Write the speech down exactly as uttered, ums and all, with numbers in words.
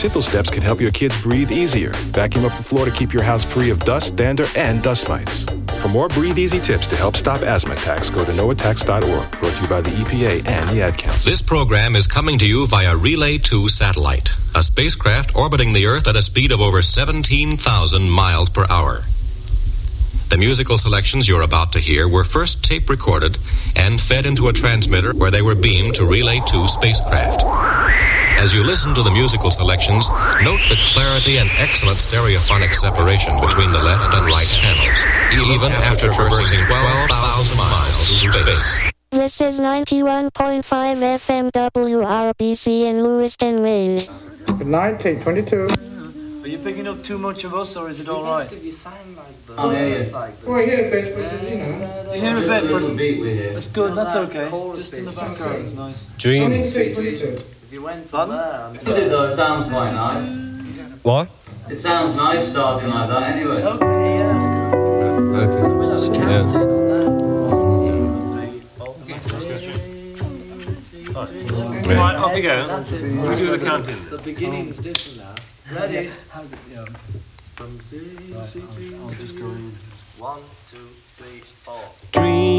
Simple steps can help your kids breathe easier. Vacuum up the floor to keep your house free of dust, dander, and dust mites. For more Breathe Easy tips to help stop asthma attacks, go to no attacks dot org. Brought to you by the E P A and the Ad Council. This program is coming to you via Relay two satellite, a spacecraft orbiting the Earth at a speed of over seventeen thousand miles per hour. The musical selections you're about to hear were first tape recorded and fed into a transmitter where they were beamed to Relay two spacecraft. As you listen to the musical selections, note the clarity and excellent stereophonic separation between the left and right channels, even after traversing twelve thousand miles through space. This is ninety-one point five F M W R B C in Lewiston, Maine. Good night, take twenty-two. Are you picking up too much of us, or is it all right? You sound like the... Oh, yeah, yeah. Like the... Well, I hear a bit, but you know. You hear a bit, but That's that's good, that's okay. Just in the background is nice. Only take twenty-two. If you went from there... It is though, it sounds quite nice. What? It sounds nice starting like that anyway. Okay, yeah. Okay. So we'll have a counting on that. One, two, three, four. Right, off you go. That's it. We'll do the counting. The beginning's different now. Ready? Yeah. From C, C, I'll just go in. One, two, three, four. Dream.